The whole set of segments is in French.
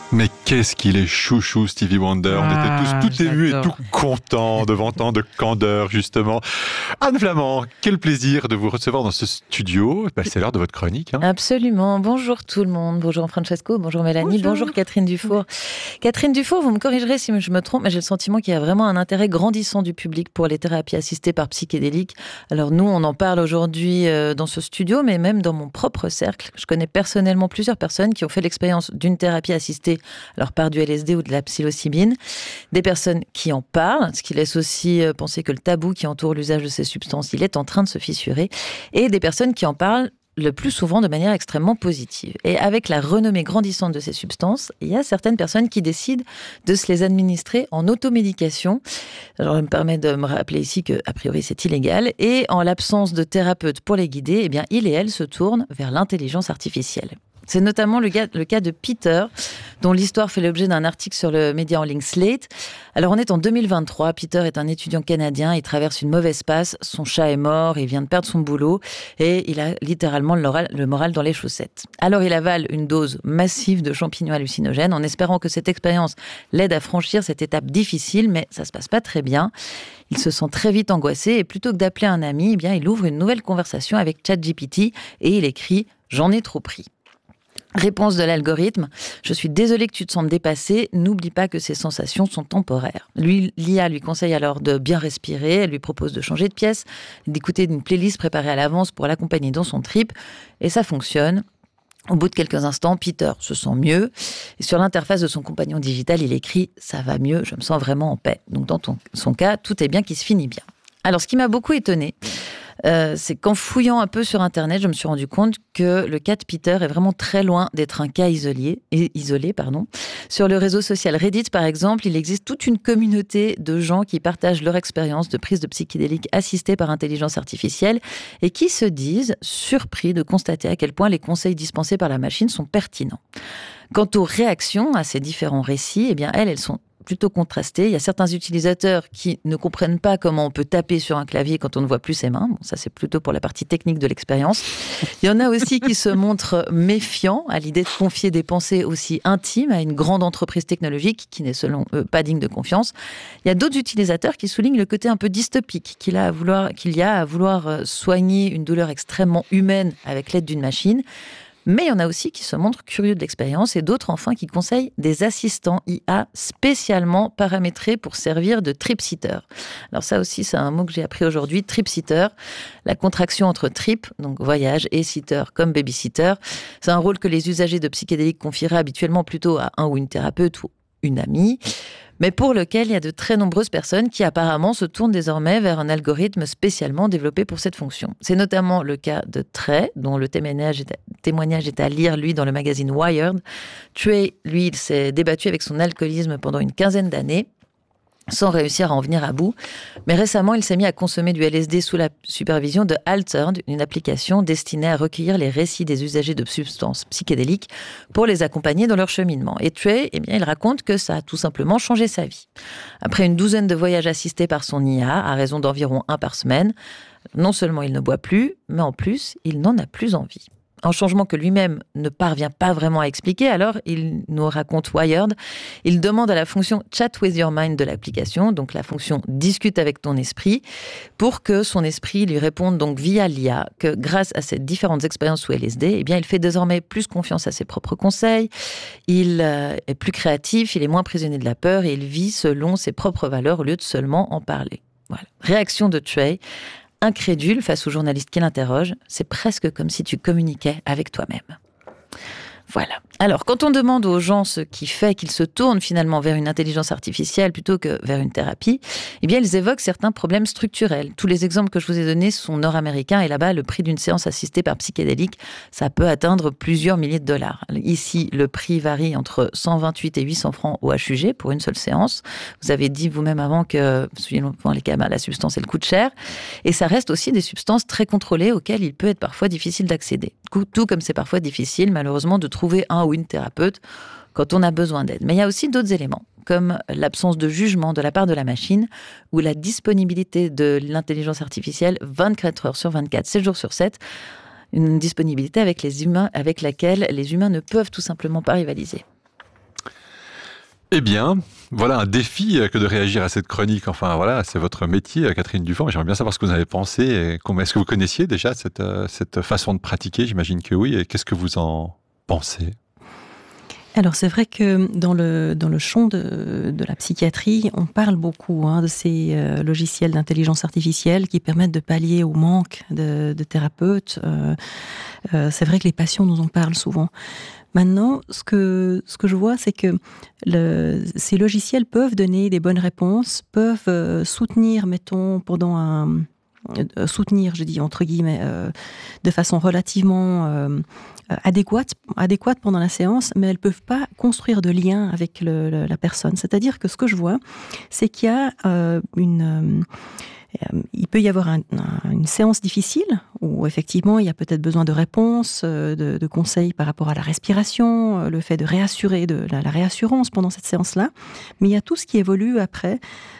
Mais qu'est-ce qu'il est chouchou, Stevie Wonder. On était tous tout émus et tout contents devant tant de candeur, justement. Anne Flamand, quel plaisir de vous recevoir dans ce studio. C'est l'heure de votre chronique. Absolument. Bonjour tout le monde. Bonjour Francesco, bonjour Mélanie, bonjour Catherine Dufour. Catherine Dufour, vous me corrigerez si je me trompe, mais j'ai le sentiment qu'il y a vraiment un intérêt grandissant du public pour les thérapies assistées par psychédéliques. Alors nous, on en parle aujourd'hui dans ce studio, mais même dans mon propre cercle. Je connais personnellement plusieurs personnes qui ont fait l'expérience d'une thérapie assistée alors par du LSD ou de la psilocybine, des personnes qui en parlent, ce qui laisse aussi penser que le tabou qui entoure l'usage de ces substances, il est en train de se fissurer, et des personnes qui en parlent le plus souvent de manière extrêmement positive. Et avec la renommée grandissante de ces substances, il y a certaines personnes qui décident de se les administrer en automédication. Alors, je me permets de me rappeler ici que, a priori, c'est illégal. Et en l'absence de thérapeute pour les guider, eh bien, il et elle se tournent vers l'intelligence artificielle. C'est notamment le cas de Peter, dont l'histoire fait l'objet d'un article sur le média en ligne Slate. Alors, on est en 2023. Peter est un étudiant canadien. Il traverse une mauvaise passe. Son chat est mort. Il vient de perdre son boulot. Et il a littéralement le moral dans les chaussettes. Alors, il avale une dose massive de champignons hallucinogènes en espérant que cette expérience l'aide à franchir cette étape difficile. Mais ça se passe pas très bien. Il se sent très vite angoissé. Et plutôt que d'appeler un ami, eh bien, il ouvre une nouvelle conversation avec ChatGPT et il écrit « J'en ai trop pris ». Réponse de l'algorithme, je suis désolée que tu te sentes dépassé, n'oublie pas que ces sensations sont temporaires. L'IA lui conseille alors de bien respirer, elle lui propose de changer de pièce, d'écouter une playlist préparée à l'avance pour l'accompagner dans son trip, et ça fonctionne. Au bout de quelques instants, Peter se sent mieux, et sur l'interface de son compagnon digital, il écrit « ça va mieux, je me sens vraiment en paix ». Donc dans son cas, tout est bien qui se finit bien. Alors ce qui m'a beaucoup étonnée, c'est qu'en fouillant un peu sur Internet, je me suis rendu compte que le cas de Peter est vraiment très loin d'être un cas isolé. Sur le réseau social Reddit, par exemple, il existe toute une communauté de gens qui partagent leur expérience de prise de psychédéliques assistée par intelligence artificielle et qui se disent surpris de constater à quel point les conseils dispensés par la machine sont pertinents. Quant aux réactions à ces différents récits, eh bien, elles sont plutôt contrasté. Il y a certains utilisateurs qui ne comprennent pas comment on peut taper sur un clavier quand on ne voit plus ses mains. Bon, ça, c'est plutôt pour la partie technique de l'expérience. Il y en a aussi qui se montrent méfiants à l'idée de confier des pensées aussi intimes à une grande entreprise technologique qui n'est selon eux pas digne de confiance. Il y a d'autres utilisateurs qui soulignent le côté un peu dystopique qu'il y a à vouloir soigner une douleur extrêmement humaine avec l'aide d'une machine. Mais il y en a aussi qui se montrent curieux de l'expérience et d'autres enfin qui conseillent des assistants IA spécialement paramétrés pour servir de trip-sitter. Alors ça aussi, c'est un mot que j'ai appris aujourd'hui, trip-sitter. La contraction entre trip, donc voyage, et sitter comme baby-sitter. C'est un rôle que les usagers de psychédéliques confieraient habituellement plutôt à un ou une thérapeute ou une amie, mais pour lequel il y a de très nombreuses personnes qui apparemment se tournent désormais vers un algorithme spécialement développé pour cette fonction. C'est notamment le cas de Trey, dont le témoignage est à lire, lui, dans le magazine Wired. Trey, lui, il s'est débattu avec son alcoolisme pendant une quinzaine d'années, sans réussir à en venir à bout. Mais récemment, il s'est mis à consommer du LSD sous la supervision de Altered, une application destinée à recueillir les récits des usagers de substances psychédéliques pour les accompagner dans leur cheminement. Et Trey, eh bien, il raconte que ça a tout simplement changé sa vie. Après une douzaine de voyages assistés par son IA, à raison d'environ 1 par semaine, non seulement il ne boit plus, mais en plus, il n'en a plus envie. Un changement que lui-même ne parvient pas vraiment à expliquer, alors il nous raconte Wired. Il demande à la fonction Chat with your mind de l'application, donc la fonction discute avec ton esprit, pour que son esprit lui réponde donc via l'IA que grâce à ces différentes expériences sous LSD, eh bien, il fait désormais plus confiance à ses propres conseils, il est plus créatif, il est moins prisonnier de la peur et il vit selon ses propres valeurs au lieu de seulement en parler. Voilà. Réaction de Trey. Incrédule face au journaliste qui l'interroge, c'est presque comme si tu communiquais avec toi-même. Voilà. Alors, quand on demande aux gens ce qui fait qu'ils se tournent finalement vers une intelligence artificielle plutôt que vers une thérapie, eh bien, ils évoquent certains problèmes structurels. Tous les exemples que je vous ai donnés sont nord-américains et là-bas, le prix d'une séance assistée par psychédélique, ça peut atteindre plusieurs milliers de dollars. Ici, le prix varie entre 128 et 800 francs au HUG pour une seule séance. Vous avez dit vous-même avant que, suivant les cas, la substance, elle coûte cher. Et ça reste aussi des substances très contrôlées auxquelles il peut être parfois difficile d'accéder. Tout comme c'est parfois difficile, malheureusement, de trouver un ou une thérapeute quand on a besoin d'aide. Mais il y a aussi d'autres éléments, comme l'absence de jugement de la part de la machine ou la disponibilité de l'intelligence artificielle 24 heures sur 24, 7 jours sur 7, une disponibilité avec laquelle les humains ne peuvent tout simplement pas rivaliser. Eh bien, voilà un défi que de réagir à cette chronique. Enfin, voilà, c'est votre métier, Catherine Dufort. J'aimerais bien savoir ce que vous en avez pensé. Et est-ce que vous connaissiez déjà cette façon de pratiquer? J'imagine que oui. Et qu'est-ce que vous en pensez? Alors c'est vrai que dans le champ de la psychiatrie, on parle beaucoup de ces logiciels d'intelligence artificielle qui permettent de pallier au manque de thérapeutes. C'est vrai que les patients nous en parlent souvent. Maintenant, ce que je vois, c'est que ces logiciels peuvent donner des bonnes réponses, peuvent soutenir, mettons, soutenir, je dis entre guillemets, de façon relativement adéquate pendant la séance, mais elles ne peuvent pas construire de lien avec la personne. C'est-à-dire que ce que je vois, c'est qu'il y a il peut y avoir une séance difficile où effectivement il y a peut-être besoin de réponses, de conseils par rapport à la respiration, le fait de réassurer, de la réassurance pendant cette séance-là. Mais il y a tout ce qui évolue après,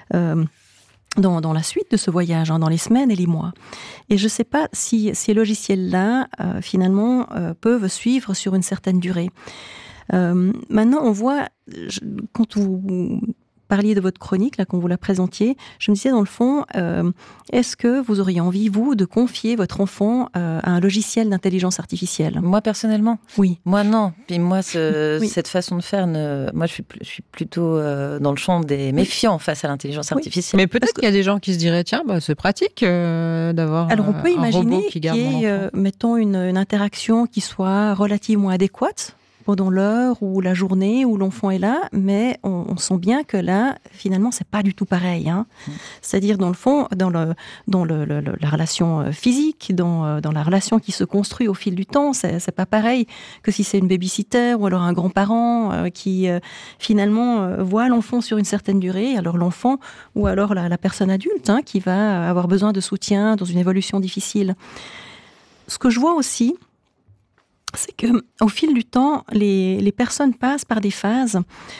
dans la suite de ce voyage, dans les semaines et les mois. Et je ne sais pas si ces logiciels-là, finalement, peuvent suivre sur une certaine durée. Maintenant, on voit, quand vous parliez de votre chronique, là, quand vous la présentiez, je me disais, dans le fond, est-ce que vous auriez envie, vous, de confier votre enfant à un logiciel d'intelligence artificielle? Moi, personnellement? Oui. Moi, non. Puis moi, Oui. cette façon de faire, moi, je suis plutôt dans le champ des méfiants face à l'intelligence artificielle. Mais peut-être qu'il y a des gens qui se diraient, tiens, c'est pratique d'avoir Alors, on peut un imaginer robot qui garde mon enfant. mettons, une interaction qui soit relativement adéquate pendant l'heure ou la journée où l'enfant est là, mais on sent bien que là, finalement, c'est pas du tout pareil. C'est-à-dire, dans le fond, dans la relation physique, dans la relation qui se construit au fil du temps, c'est pas pareil que si c'est une baby-sitter ou alors un grand-parent qui, finalement, voit l'enfant sur une certaine durée, alors l'enfant ou alors la personne adulte qui va avoir besoin de soutien dans une évolution difficile. Ce que je vois aussi, c'est que au fil du temps, les personnes passent par des phases.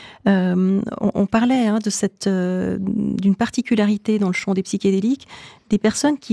On parlait d'une particularité dans le champ des psychédéliques, des personnes qui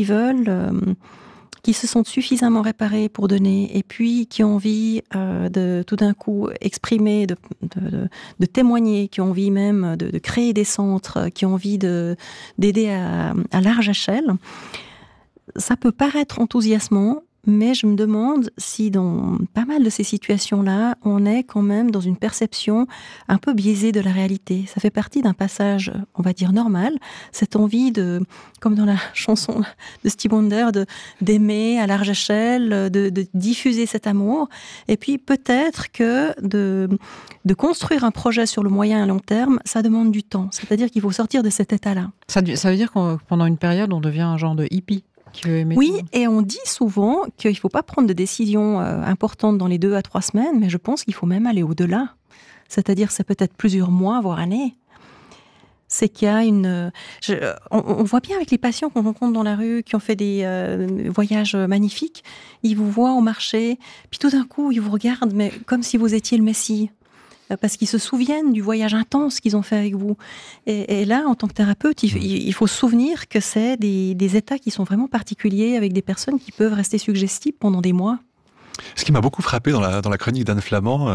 se sentent suffisamment réparées pour donner, et puis qui ont envie de tout d'un coup exprimer, de témoigner, qui ont envie même de créer des centres, qui ont envie d'aider à large échelle. Ça peut paraître enthousiasmant, mais je me demande si dans pas mal de ces situations-là, on est quand même dans une perception un peu biaisée de la réalité. Ça fait partie d'un passage, on va dire, normal, cette envie comme dans la chanson de Stevie Wonder, d'aimer à large échelle, de diffuser cet amour. Et puis peut-être que de construire un projet sur le moyen et long terme, ça demande du temps. C'est-à-dire qu'il faut sortir de cet état-là. Ça veut dire que pendant une période, on devient un genre de hippie. Oui, et on dit souvent qu'il ne faut pas prendre de décisions importantes dans les 2 à 3 semaines, mais je pense qu'il faut même aller au-delà. C'est-à-dire, c'est peut-être plusieurs mois, voire années. C'est qu'il y a on voit bien avec les patients qu'on rencontre dans la rue, qui ont fait des voyages magnifiques, ils vous voient au marché, puis tout d'un coup, ils vous regardent, mais comme si vous étiez le Messie. Parce qu'ils se souviennent du voyage intense qu'ils ont fait avec vous. Et là, en tant que thérapeute, il faut se souvenir que c'est des états qui sont vraiment particuliers, avec des personnes qui peuvent rester suggestibles pendant des mois. Ce qui m'a beaucoup frappé dans la chronique d'Anne Flamand,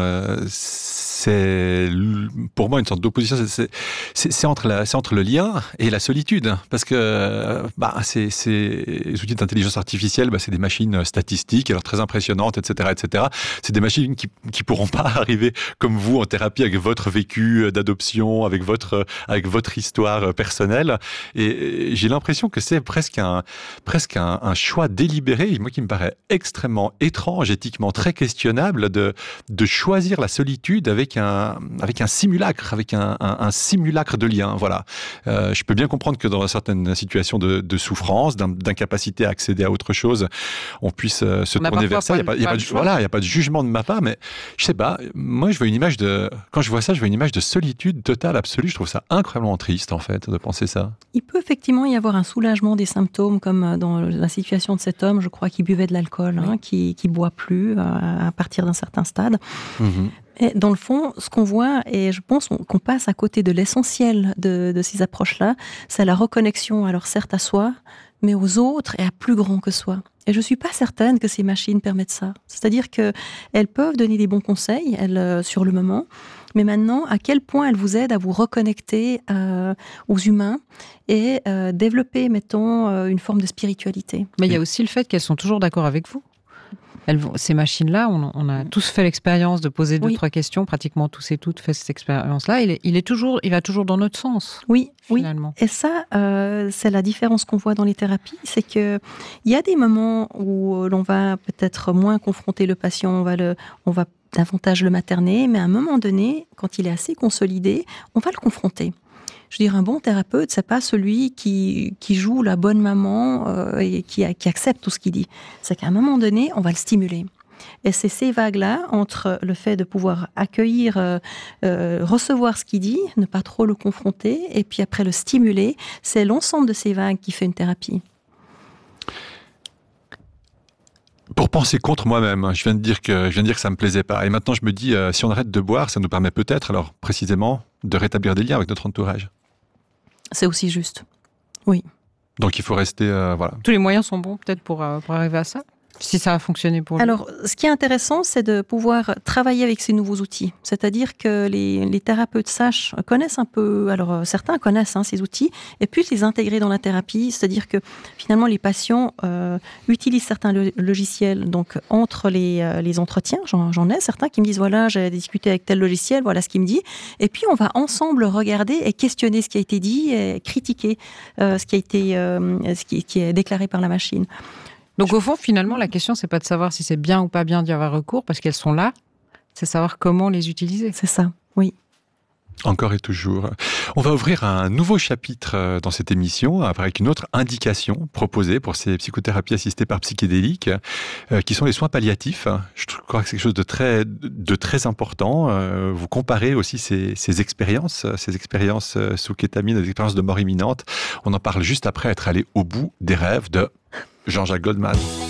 c'est pour moi une sorte d'opposition. C'est entre le lien et la solitude, parce que ces outils d'intelligence artificielle, c'est des machines statistiques, alors très impressionnantes, etc., etc. C'est des machines qui pourront pas arriver comme vous en thérapie avec votre vécu d'adoption, avec votre histoire personnelle. Et j'ai l'impression que c'est presque un choix délibéré, moi qui me paraît extrêmement étrange, éthiquement très questionnable, de choisir la solitude avec un simulacre, avec un simulacre de lien. Voilà. Je peux bien comprendre que dans certaines situations de souffrance, d'incapacité à accéder à autre chose, on puisse se tourner vers ça. Il n'y a pas de jugement de ma part, mais je sais pas. Moi, quand je vois ça, je vois une image de solitude totale, absolue. Je trouve ça incroyablement triste, en fait, de penser ça. Il peut effectivement y avoir un soulagement des symptômes, comme dans la situation de cet homme, je crois, qui buvait de l'alcool, qui boit plus à partir d'un certain stade. Mm-hmm. Et dans le fond, ce qu'on voit, et je pense qu'on passe à côté de l'essentiel de ces approches-là, c'est la reconnexion, alors certes à soi, mais aux autres et à plus grand que soi. Et je ne suis pas certaine que ces machines permettent ça. C'est-à-dire qu'elles peuvent donner des bons conseils, sur le moment, Mais maintenant, à quel point elle vous aide à vous reconnecter aux humains et développer, mettons, une forme de spiritualité. Mais il y a aussi le fait qu'elles sont toujours d'accord avec vous. Ces machines-là, on a tous fait l'expérience de poser 2-3 questions, pratiquement tous et toutes fait cette expérience-là. Il va toujours dans notre sens. Oui, finalement. Et ça, c'est la différence qu'on voit dans les thérapies, c'est que il y a des moments où l'on va peut-être moins confronter le patient, on va davantage le materner, mais à un moment donné, quand il est assez consolidé, on va le confronter. Je veux dire, un bon thérapeute, c'est pas celui qui joue la bonne maman et qui accepte tout ce qu'il dit. C'est qu'à un moment donné, on va le stimuler. Et c'est ces vagues-là, entre le fait de pouvoir accueillir, recevoir ce qu'il dit, ne pas trop le confronter, et puis après le stimuler, c'est l'ensemble de ces vagues qui fait une thérapie. Pour penser contre moi-même, je viens de dire que ça me plaisait pas. Et maintenant, je me dis, si on arrête de boire, ça nous permet peut-être, alors précisément, de rétablir des liens avec notre entourage. C'est aussi juste. Oui. Donc il faut rester, voilà. Tous les moyens sont bons peut-être pour arriver à ça, si ça a fonctionné pour lui. Alors, ce qui est intéressant, c'est de pouvoir travailler avec ces nouveaux outils. C'est-à-dire que les thérapeutes connaissent un peu, alors certains connaissent ces outils, et puis les intégrer dans la thérapie. C'est-à-dire que finalement, les patients utilisent certains logiciels. Donc, entre les entretiens, j'en ai certains qui me disent, voilà, j'ai discuté avec tel logiciel, voilà ce qu'il me dit. Et puis, on va ensemble regarder et questionner ce qui a été dit et critiquer ce qui est déclaré par la machine. Donc au fond, finalement, la question, c'est pas de savoir si c'est bien ou pas bien d'y avoir recours, parce qu'elles sont là, c'est savoir comment les utiliser. C'est ça, oui. Encore et toujours. On va ouvrir un nouveau chapitre dans cette émission avec une autre indication proposée pour ces psychothérapies assistées par psychédéliques, qui sont les soins palliatifs. Je crois que c'est quelque chose de très important. Vous comparez aussi ces expériences sous kétamine, des expériences de mort imminente. On en parle juste après être allé au bout des rêves de Jean-Jacques Goldman.